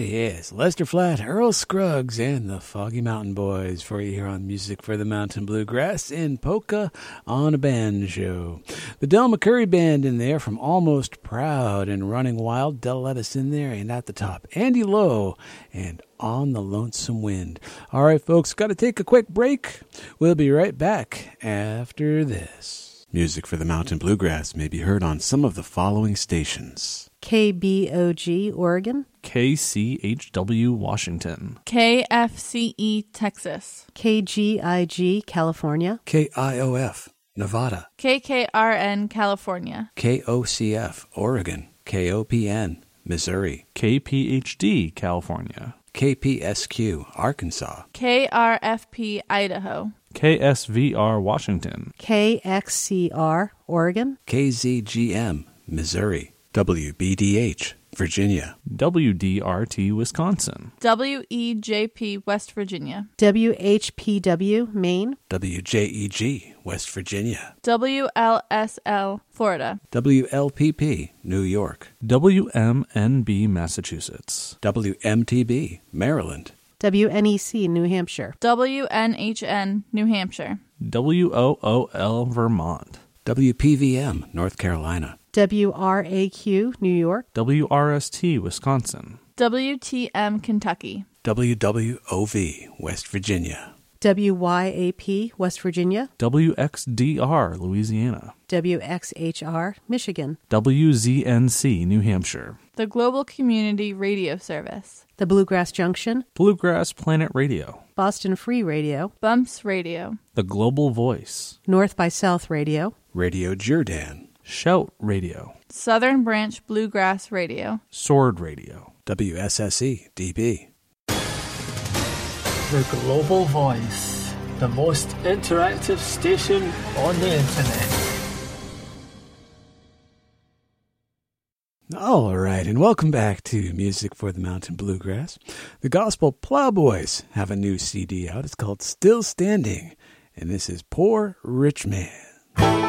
yes. Lester Flatt, Earl Scruggs, and the Foggy Mountain Boys for you here on Music for the Mountain Bluegrass in Polka on a Banjo. The Del McCurry Band in there from Almost Proud and Running Wild. Del Lettuce in there, and at the top, Andy Lowe and On the Lonesome Wind. All right, folks, got to take a quick break. We'll be right back after this. Music for the Mountain Bluegrass may be heard on some of the following stations. KBOG, Oregon. KCHW, Washington. KFCE, Texas. KGIG, California. KIOF, Nevada. KKRN, California. KOCF, Oregon. KOPN, Missouri. KPHD, California. KPSQ, Arkansas. KRFP, Idaho. KSVR, Washington. KXCR, Oregon. KZGM, Missouri. WBDH, Virginia. WDRT, Wisconsin. WEJP, West Virginia. WHPW, Maine. WJEG, West Virginia. WLSL, Florida. WLPP, New York. WMNB, Massachusetts. WMTB, Maryland. WNEC, New Hampshire. WNHN, New Hampshire. WOOL, Vermont. WPVM, North Carolina. WRAQ, New York. WRST, Wisconsin. WTM, Kentucky. WWOV, West Virginia. WYAP, West Virginia. WXDR, Louisiana. WXHR, Michigan. WZNC, New Hampshire. The Global Community Radio Service. The Bluegrass Junction. Bluegrass Planet Radio. Boston Free Radio. Bumps Radio. The Global Voice. North by South Radio. Radio Jordan. Shout Radio. Southern Branch Bluegrass Radio. Sword Radio. WSSE, DB. The Global Voice, the most interactive station on the internet. All right, and welcome back to Music for the Mountain Bluegrass. The Gospel Plowboys have a new CD out. It's called Still Standing, and this is Poor Rich Man.